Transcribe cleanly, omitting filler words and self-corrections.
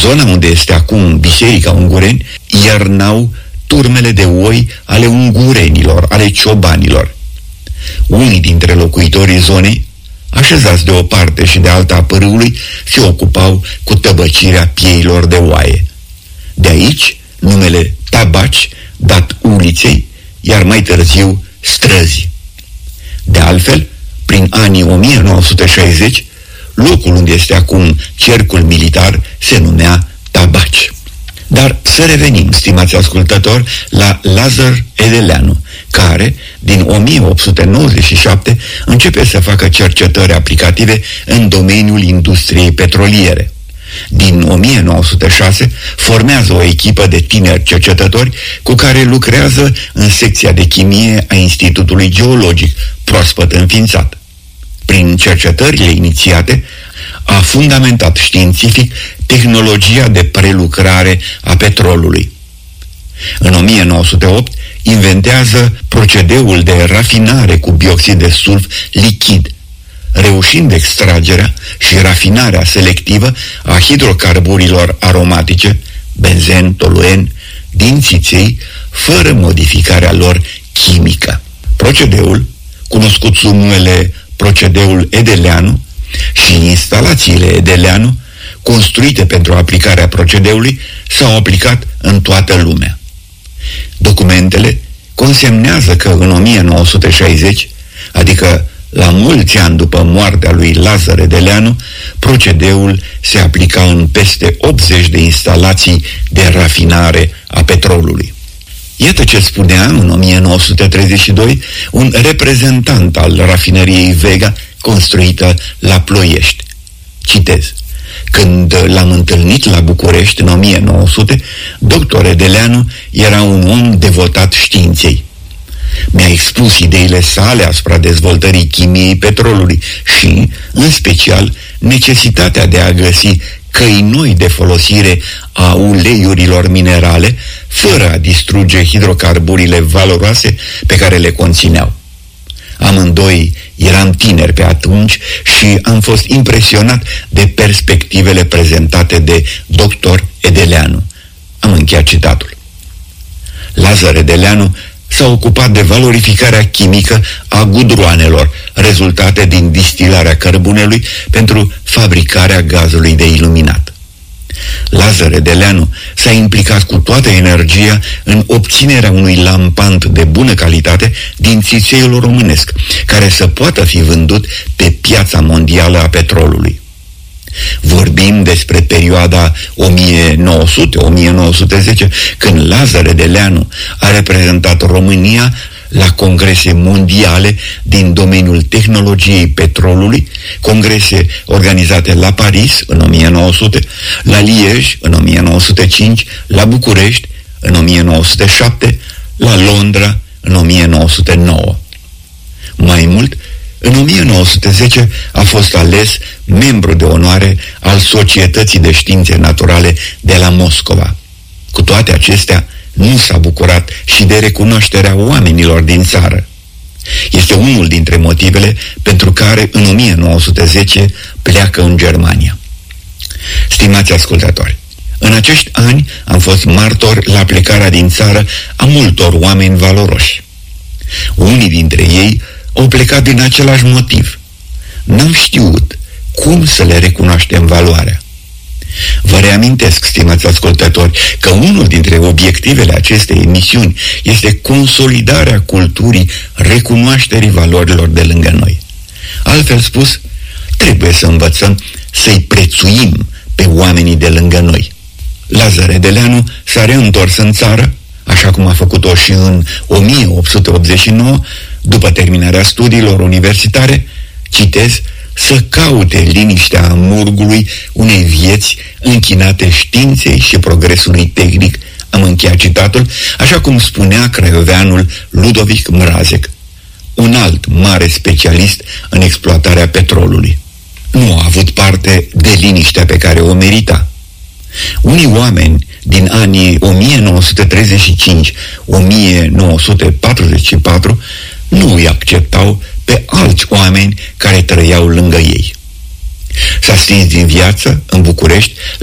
zona unde este acum Biserica Ungureni iernau turmele de oi ale ungurenilor, ale ciobanilor. Unii dintre locuitorii zonei, așezați de o parte și de alta a pârâului, se ocupau cu tăbăcirea pieilor de oaie. De aici numele Tabaci, dat uliței, iar mai târziu străzi. De altfel, prin anii 1960, locul unde este acum cercul militar se numea Tabaci. Dar să revenim, stimați ascultători, la Lazar Edeleanu, care, din 1897, începe să facă cercetări aplicative în domeniul industriei petroliere. Din 1906 formează o echipă de tineri cercetători cu care lucrează în secția de chimie a Institutului Geologic, proaspăt înființat. Prin cercetările inițiate, a fundamentat științific tehnologia de prelucrare a petrolului. În 1908 inventează procedeul de rafinare cu bioxid de sulf lichid, reușind extragerea și rafinarea selectivă a hidrocarburilor aromatice, benzen, toluen, din țiței, fără modificarea lor chimică. Procedeul, cunoscut sub numele procedeul Edeleanu, și instalațiile Edeleanu, construite pentru aplicarea procedeului, s-au aplicat în toată lumea. Documentele consemnează că în 1960, adică la mulți ani după moartea lui Lazar Edeleanu, procedeul se aplica în peste 80 de instalații de rafinare a petrolului. Iată ce spunea în 1932 un reprezentant al rafinăriei Vega, construită la Ploiești. Citez: când l-am întâlnit la București în 1900, doctor Edeleanu era un om devotat științei. Mi-a expus ideile sale asupra dezvoltării chimiei petrolului și, în special, necesitatea de a găsi căi noi de folosire a uleiurilor minerale, fără a distruge hidrocarburile valoroase pe care le conțineau. Amândoi eram tineri pe atunci și am fost impresionat de perspectivele prezentate de doctor Edeleanu. Am încheiat citatul. Lazar Edeleanu s-a ocupat de valorificarea chimică a gudroanelor, rezultate din distilarea cărbunelui pentru fabricarea gazului de iluminat. Lazar Edeleanu s-a implicat cu toată energia în obținerea unui lampant de bună calitate din țițeiul românesc, care să poată fi vândut pe piața mondială a petrolului. Vorbim despre perioada 1900-1910, când Lazar Edeleanu a reprezentat România la congrese mondiale din domeniul tehnologiei petrolului, congrese organizate la Paris în 1900, la Liege în 1905, la București în 1907, la Londra în 1909. Mai mult, în 1910 a fost ales membru de onoare al Societății de Științe Naturale de la Moscova. Cu toate acestea, nu s-a bucurat și de recunoașterea oamenilor din țară. Este unul dintre motivele pentru care în 1910 pleacă în Germania. Stimați ascultători, în acești ani am fost martor la plecarea din țară a multor oameni valoroși. Unii dintre ei au plecat din același motiv. N-am știut cum să le recunoaștem valoarea. Vă reamintesc, stimați ascultători, că unul dintre obiectivele acestei emisiuni este consolidarea culturii recunoașterii valorilor de lângă noi. Altfel spus, trebuie să învățăm să-i prețuim pe oamenii de lângă noi. Lazar Edeleanu s-a reîntors în țară, așa cum a făcut-o și în 1889, după terminarea studiilor universitare, citez, să caute liniștea amurgului unei vieți închinate științei și progresului tehnic, am încheiat citatul, așa cum spunea craioveanul Ludovic Mrazek, un alt mare specialist în exploatarea petrolului. Nu a avut parte de liniștea pe care o merita. Unii oameni din anii 1935-1944 nu îi acceptau pe alți oameni care trăiau lângă ei. S-a stins din viață în București